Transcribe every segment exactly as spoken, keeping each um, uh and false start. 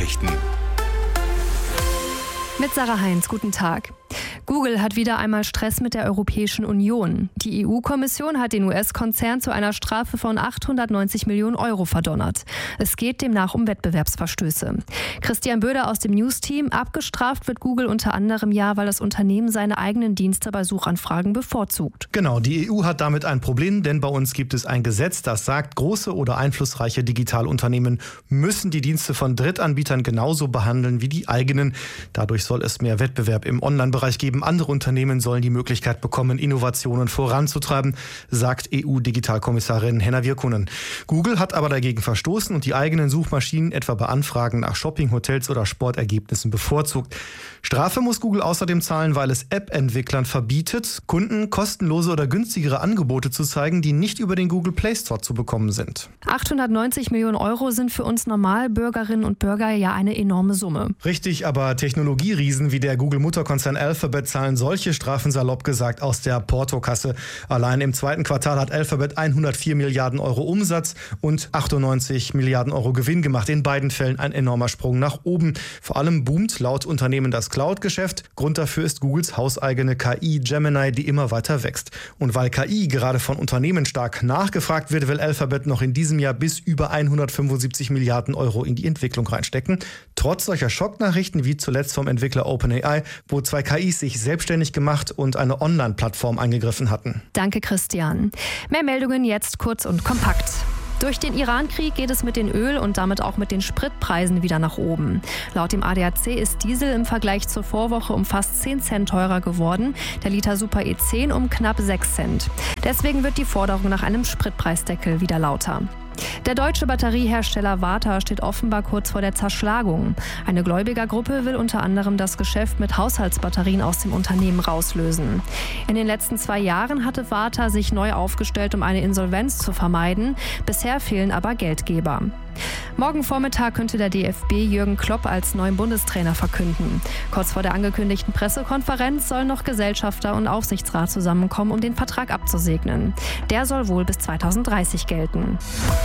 Nachrichten. Mit Sarah Heinz, guten Tag. Google hat wieder einmal Stress mit der Europäischen Union. Die E U-Kommission hat den U S-Konzern zu einer Strafe von achthundertneunzig Millionen Euro verdonnert. Es geht demnach um Wettbewerbsverstöße. Christian Böder aus dem News-Team: Abgestraft wird Google unter anderem ja, weil das Unternehmen seine eigenen Dienste bei Suchanfragen bevorzugt. Genau, die E U hat damit ein Problem, denn bei uns gibt es ein Gesetz, das sagt, große oder einflussreiche Digitalunternehmen müssen die Dienste von Drittanbietern genauso behandeln wie die eigenen. Dadurch soll es mehr Wettbewerb im Online-Bereich geben. Andere Unternehmen sollen die Möglichkeit bekommen, Innovationen voranzutreiben, sagt E U-Digitalkommissarin Henna Virkkunen. Google hat aber dagegen verstoßen und die eigenen Suchmaschinen etwa bei Anfragen nach Shopping, Hotels oder Sportergebnissen bevorzugt. Strafe muss Google außerdem zahlen, weil es App-Entwicklern verbietet, Kunden kostenlose oder günstigere Angebote zu zeigen, die nicht über den Google Play Store zu bekommen sind. achthundertneunzig Millionen Euro sind für uns Normalbürgerinnen und Bürger ja eine enorme Summe. Richtig, aber Technologieriesen wie der Google-Mutterkonzern Alphabet zahlen solche Strafen salopp gesagt aus der Portokasse. Allein im zweiten Quartal hat Alphabet hundertvier Milliarden Euro Umsatz und achtundneunzig Milliarden Euro Gewinn gemacht. In beiden Fällen ein enormer Sprung nach oben. Vor allem boomt laut Unternehmen das Cloud-Geschäft. Grund dafür ist Googles hauseigene K I Gemini, die immer weiter wächst. Und weil K I gerade von Unternehmen stark nachgefragt wird, will Alphabet noch in diesem Jahr bis über hundertfünfundsiebzig Milliarden Euro in die Entwicklung reinstecken. Trotz solcher Schocknachrichten wie zuletzt vom Entwickler OpenAI, wo zwei K Is sich selbstständig gemacht und eine Online-Plattform angegriffen hatten. Danke, Christian. Mehr Meldungen jetzt kurz und kompakt. Durch den Iran-Krieg geht es mit den Öl- und damit auch mit den Spritpreisen wieder nach oben. Laut dem A D A C ist Diesel im Vergleich zur Vorwoche um fast zehn Cent teurer geworden, der Liter Super E zehn um knapp sechs Cent. Deswegen wird die Forderung nach einem Spritpreisdeckel wieder lauter. Der deutsche Batteriehersteller Varta steht offenbar kurz vor der Zerschlagung. Eine Gläubigergruppe will unter anderem das Geschäft mit Haushaltsbatterien aus dem Unternehmen rauslösen. In den letzten zwei Jahren hatte Varta sich neu aufgestellt, um eine Insolvenz zu vermeiden. Bisher fehlen aber Geldgeber. Morgen Vormittag könnte der D F B Jürgen Klopp als neuen Bundestrainer verkünden. Kurz vor der angekündigten Pressekonferenz sollen noch Gesellschafter und Aufsichtsrat zusammenkommen, um den Vertrag abzusegnen. Der soll wohl bis zweitausenddreißig gelten.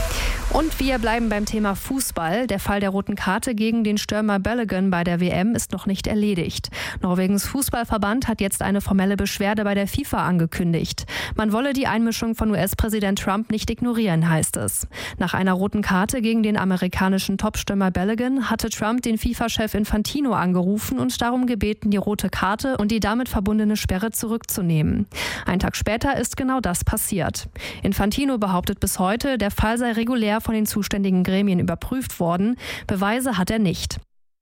Und wir bleiben beim Thema Fußball. Der Fall der roten Karte gegen den Stürmer Balogun bei der W M ist noch nicht erledigt. Norwegens Fußballverband hat jetzt eine formelle Beschwerde bei der FIFA angekündigt. Man wolle die Einmischung von U S-Präsident Trump nicht ignorieren, heißt es. Nach einer roten Karte gegen den amerikanischen Topstürmer Balogun hatte Trump den FIFA-Chef Infantino angerufen und darum gebeten, die rote Karte und die damit verbundene Sperre zurückzunehmen. Ein Tag später ist genau das passiert. Infantino behauptet bis heute, der Fall sei regulär von den zuständigen Gremien überprüft worden. Beweise hat er nicht.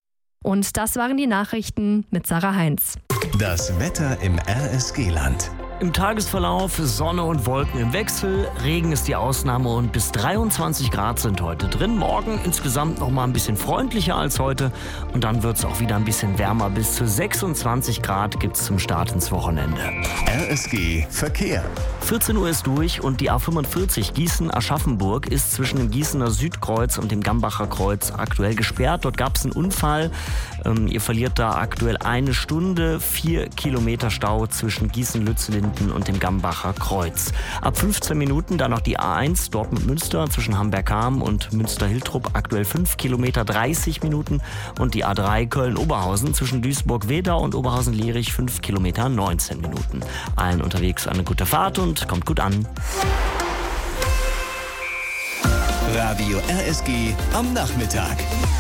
Und das waren die Nachrichten mit Sarah Heinz. Das Wetter im R S G-Land. Im Tagesverlauf Sonne und Wolken im Wechsel, Regen ist die Ausnahme und bis dreiundzwanzig Grad sind heute drin. Morgen insgesamt noch mal ein bisschen freundlicher als heute und dann wird es auch wieder ein bisschen wärmer. Bis zu sechsundzwanzig Grad gibt es zum Start ins Wochenende. R S G Verkehr. vierzehn Uhr ist durch und die A fünfundvierzig Gießen-Aschaffenburg ist zwischen dem Gießener Südkreuz und dem Gambacher Kreuz aktuell gesperrt. Dort gab es einen Unfall. Ähm, ihr verliert da aktuell eine Stunde, vier Kilometer Stau zwischen Gießen-Lützlinden und dem Gambacher Kreuz. Ab fünfzehn Minuten dann noch die A eins Dortmund-Münster zwischen Hamberg-Ham und Münster-Hiltrup, aktuell fünf Kilometer, dreißig Minuten. Und die A drei Köln-Oberhausen zwischen Duisburg-Wedau und Oberhausen-Lierich, fünf Kilometer, neunzehn Minuten. Allen unterwegs eine gute Fahrt und kommt gut an. Radio R S G am Nachmittag.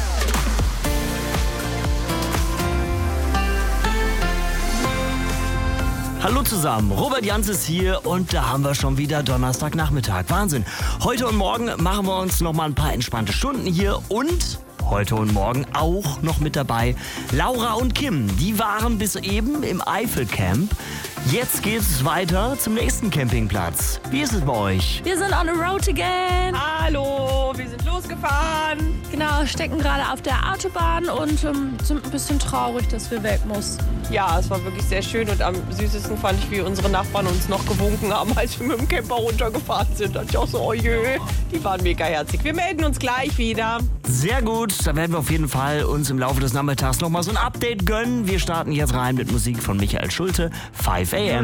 Hallo zusammen, Robert Jans ist hier und da haben wir schon wieder Donnerstagnachmittag. Wahnsinn. Heute und morgen machen wir uns noch mal ein paar entspannte Stunden hier und heute und morgen auch noch mit dabei Laura und Kim. Die waren bis eben im Eifelcamp. Jetzt geht es weiter zum nächsten Campingplatz. Wie ist es bei euch? Wir sind on the road again. Hallo, wir sind losgefahren. Genau, stecken gerade auf der Autobahn und ähm, sind ein bisschen traurig, dass wir weg mussten. Ja, es war wirklich sehr schön und am süßesten fand ich, wie unsere Nachbarn uns noch gewunken haben, als wir mit dem Camper runtergefahren sind. Da dachte ich auch so, oh jö, die waren mega herzig. Wir melden uns gleich wieder. Sehr gut, da werden wir auf jeden Fall uns im Laufe des Nachmittags noch mal so ein Update gönnen. Wir starten jetzt rein mit Musik von Michael Schulte, five a m